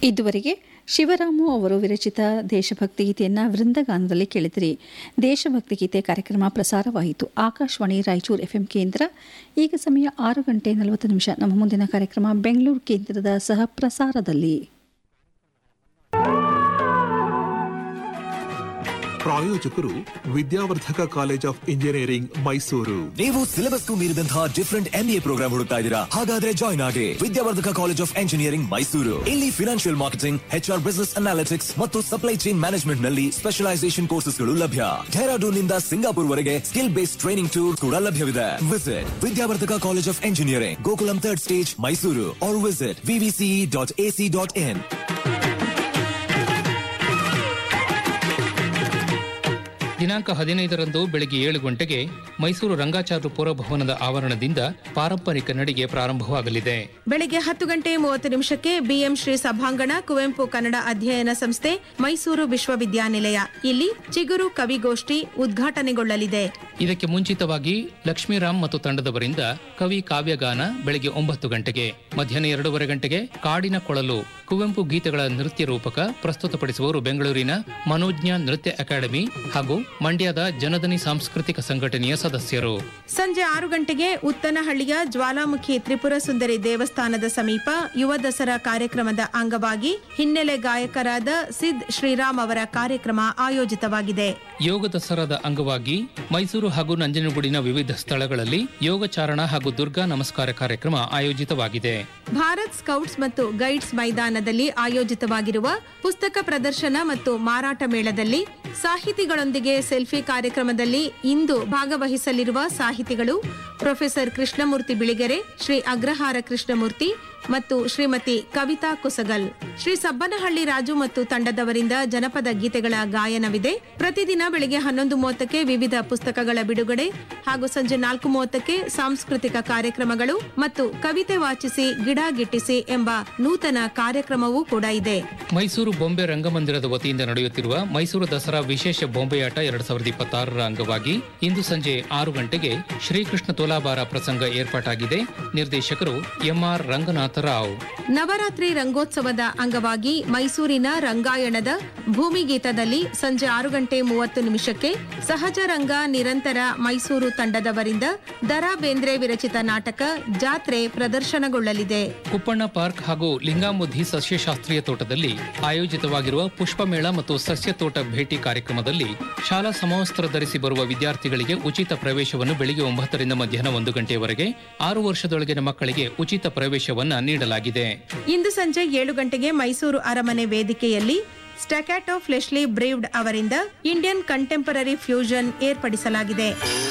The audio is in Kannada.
ಇದುವರೆಗೆ ಶಿವರಾಮು ಅವರು ವಿರಚಿತ ದೇಶಭಕ್ತಿ ಗೀತೆಯನ್ನು ವೃಂದಗಾನದಲ್ಲಿ ಕೇಳಿದಿರಿ. ದೇಶಭಕ್ತಿ ಗೀತೆ ಕಾರ್ಯಕ್ರಮ ಪ್ರಸಾರವಾಯಿತು. ಆಕಾಶವಾಣಿ ರಾಯಚೂರು ಎಫ್ಎಂ ಕೇಂದ್ರ. ಈಗ ಸಮಯ 6:40. ನಮ್ಮ ಮುಂದಿನ ಕಾರ್ಯಕ್ರಮ ಬೆಂಗಳೂರು ಕೇಂದ್ರದ ಸಹ ಪ್ರಸಾರದಲ್ಲಿ. ಪ್ರಾಯೋಜಕರು ವಿದ್ಯಾವರ್ಧಕ ಕಾಲೇಜ್ ಆಫ್ ಇಂಜಿನಿಯರಿಂಗ್ ಮೈಸೂರು. ನೀವು ಸಿಲೆಬಸ್ಗೂ ಮೀರಿದಂತಹ ಡಿಫರೆಂಟ್ MBA ಪ್ರೋಗ್ರಾಮ್ ಹುಡುಕ್ತಾ ಇದ್ದೀರಾ? ಹಾಗಾದ್ರೆ ಜಾಯ್ನ್ ಆಗಿ ವಿದ್ಯಾವರ್ಧಕ ಕಾಲೇಜ್ ಆಫ್ ಇಂಜಿನಿಯರಿಂಗ್ ಮೈಸೂರು. ಇಲ್ಲಿ financial marketing, HR business analytics ಮತ್ತು ಸಪ್ಲೈ ಚೈನ್ ಮ್ಯಾನೇಜ್ಮೆಂಟ್ ನಲ್ಲಿ ಸ್ಪೆಷಲೈಸೇಷನ್ ಕೋರ್ಸಸ್ಗಳು ಲಭ್ಯ. ಡೆಹ್ರಾಡೂನ್ ನಿಂದ ಸಿಂಗಾಪುರ್ ವರೆಗೆ ಸ್ಕಿಲ್ ಬೇಸ್ಡ್ ಟ್ರೈನಿಂಗ್ ಟೂರ್ ಕೂಡ ಲಭ್ಯವಿದೆ. Visit Vidyavardhaka college of engineering, Gokulam 3rd stage, Mysuru. R visit vvce.ac.in. ದಿನಾಂಕ 15ರಂದು ಬೆಳಗ್ಗೆ 7 ಗಂಟೆಗೆ ಮೈಸೂರು ರಂಗಾಚಾರ್ಯ ಪುರಭವನದ ಆವರಣದಿಂದ ಪಾರಂಪರಿಕ ನಡಿಗೆ ಪ್ರಾರಂಭವಾಗಲಿದೆ. ಬೆಳಗ್ಗೆ 10:30 BM ಶ್ರೀ ಸಭಾಂಗಣ, ಕುವೆಂಪು ಕನ್ನಡ ಅಧ್ಯಯನ ಸಂಸ್ಥೆ, ಮೈಸೂರು ವಿಶ್ವವಿದ್ಯಾನಿಲಯ ಇಲ್ಲಿ ಚಿಗುರು ಕವಿಗೋಷ್ಠಿ ಉದ್ಘಾಟನೆಗೊಳ್ಳಲಿದೆ. ಇದಕ್ಕೆ ಮುಂಚಿತವಾಗಿ ಲಕ್ಷ್ಮೀರಾಮ್ ಮತ್ತು ತಂಡದವರಿಂದ ಕವಿ ಕಾವ್ಯಗಾನ ಬೆಳಗ್ಗೆ 9 ಗಂಟೆಗೆ. ಮಧ್ಯಾಹ್ನ 2:15 ಗಂಟೆಗೆ ಕಾಡಿನ ಕೊಳಲು ಕುವೆಂಪು ಗೀತೆಗಳ ನೃತ್ಯ ರೂಪಕ ಪ್ರಸ್ತುತಪಡಿಸುವವರು ಬೆಂಗಳೂರಿನ ಮನೋಜ್ಞ ನೃತ್ಯ ಅಕಾಡೆಮಿ ಹಾಗೂ ಮಂಡ್ಯದ ಜನದನಿ ಸಾಂಸ್ಕೃತಿಕ ಸಂಘಟನೆಯ ಸದಸ್ಯರು. ಸಂಜೆ 6 ಗಂಟೆಗೆ ಉತ್ತನಹಳ್ಳಿಯ ಜ್ವಾಲಾಮುಖಿ ತ್ರಿಪುರ ಸುಂದರಿ ದೇವಸ್ಥಾನದ ಸಮೀಪ ಯುವ ದಸರಾ ಕಾರ್ಯಕ್ರಮದ ಅಂಗವಾಗಿ ಹಿನ್ನೆಲೆ ಗಾಯಕರಾದ ಸಿದ್ ಶ್ರೀರಾಮ್ ಅವರ ಕಾರ್ಯಕ್ರಮ ಆಯೋಜಿತವಾಗಿದೆ. ಯೋಗ ದಸರಾದ ಅಂಗವಾಗಿ ಮೈಸೂರು ಹಾಗೂ ನಂಜನಗೂಡಿನ ವಿವಿಧ ಸ್ಥಳಗಳಲ್ಲಿ ಯೋಗಚಾರಣ ಹಾಗೂ ದುರ್ಗಾ ನಮಸ್ಕಾರ ಕಾರ್ಯಕ್ರಮ ಆಯೋಜಿತವಾಗಿದೆ. ಭಾರತ್ ಸ್ಕೌಟ್ಸ್ ಮತ್ತು ಗೈಡ್ಸ್ ಮೈದಾನದಲ್ಲಿ ಆಯೋಜಿತವಾಗಿರುವ ಪುಸ್ತಕ ಪ್ರದರ್ಶನ ಮತ್ತು ಮಾರಾಟ ಮೇಳದಲ್ಲಿ ಸಾಹಿತಿಗಳೊಂದಿಗೆ ಸೆಲ್ಫಿ ಕಾರ್ಯಕ್ರಮದಲ್ಲಿ ಇಂದು ಭಾಗವಹಿಸಲಿರುವ ಸಾಹಿತಿಗಳು ಪ್ರೊಫೆಸರ್ ಕೃಷ್ಣಮೂರ್ತಿ ಬಿಳಿಗೆರೆ, ಶ್ರೀ ಅಗ್ರಹಾರ ಕೃಷ್ಣಮೂರ್ತಿ ಮತ್ತು ಶ್ರೀಮತಿ ಕವಿತಾ ಕುಸಗಲ್. ಶ್ರೀ ಸಬ್ಬನಹಳ್ಳಿ ರಾಜು ಮತ್ತು ತಂಡದವರಿಂದ ಜನಪದ ಗೀತೆಗಳ ಗಾಯನವಿದೆ. ಪ್ರತಿದಿನ ಬೆಳಗ್ಗೆ 11:30 ವಿವಿಧ ಪುಸ್ತಕಗಳ ಬಿಡುಗಡೆ ಹಾಗೂ ಸಂಜೆ 4:30 ಸಾಂಸ್ಕೃತಿಕ ಕಾರ್ಯಕ್ರಮಗಳು ಮತ್ತು ಕವಿತೆ ವಾಚಿಸಿ ಗಿಡ ಗಿಟ್ಟಿಸಿ ಎಂಬ ನೂತನ ಕಾರ್ಯಕ್ರಮವೂ ಕೂಡ ಇದೆ. ಮೈಸೂರು ಬೊಂಬೆ ರಂಗಮಂದಿರದ ವತಿಯಿಂದ ನಡೆಯುತ್ತಿರುವ ಮೈಸೂರು ದಸರಾ ವಿಶೇಷ ಬೊಂಬೆಯಾಟ 2026ರ ಅಂಗವಾಗಿ ಇಂದು ಸಂಜೆ 6 ಗಂಟೆಗೆ ಶ್ರೀಕೃಷ್ಣ ತುಲಾಭಾರ ಪ್ರಸಂಗ ಏರ್ಪಾಟಾಗಿದೆ. ನಿರ್ದೇಶಕರು MR ರಂಗನಾಥ ರಾವ್. ನವರಾತ್ರಿ ರಂಗೋತ್ಸವದ ಅಂಗವಾಗಿ ಮೈಸೂರಿನ ರಂಗಾಯಣದ ಭೂಮಿಗೀತದಲ್ಲಿ ಸಂಜೆ 6:30 ಸಹಜ ರಂಗ ನಿರಂತರ ಮೈಸೂರು ತಂಡದವರಿಂದ ದರಾ ಬೇಂದ್ರೆ ವಿರಚಿತ ನಾಟಕ ಜಾತ್ರೆ ಪ್ರದರ್ಶನಗೊಳ್ಳಲಿದೆ. ಕುಪ್ಪಣ್ಣ ಪಾರ್ಕ್ ಹಾಗೂ ಲಿಂಗಾಮುದ್ದಿ ಸಸ್ಯಶಾಸ್ತ್ರೀಯ ತೋಟದಲ್ಲಿ ಆಯೋಜಿತವಾಗಿರುವ ಪುಷ್ಪಮೇಳ ಮತ್ತು ಸಸ್ಯ ತೋಟ ಭೇಟಿ ಕಾರ್ಯಕ್ರಮದಲ್ಲಿ ಶಾಲಾ ಸಮವಸ್ತ್ರ ಧರಿಸಿ ಬರುವ ವಿದ್ಯಾರ್ಥಿಗಳಿಗೆ ಉಚಿತ ಪ್ರವೇಶವನ್ನು ಬೆಳಿಗ್ಗೆ 9ರಿಂದ ಮಧ್ಯಾಹ್ನ 1 ಗಂಟೆಯವರೆಗೆ, 6 ವರ್ಷದೊಳಗಿನ ಮಕ್ಕಳಿಗೆ ಉಚಿತ ಪ್ರವೇಶವನ್ನು ನೀಡಲಾಗಿದೆ. ಇಂದು ಸಂಜೆ 7 ಗಂಟೆಗೆ ಮೈಸೂರು ಅರಮನೆ ವೇದಿಕೆಯಲ್ಲಿ ಸ್ಟಾಕ್ಯಾಟೋ ಫ್ಲೆಶ್ಲಿ ಬ್ರೀವ್ಡ್ ಅವರಿಂದ ಇಂಡಿಯನ್ ಕಂಟೆಂಪರರಿ ಫ್ಯೂಷನ್ ಏರ್ಪಡಿಸಲಾಗಿದೆ.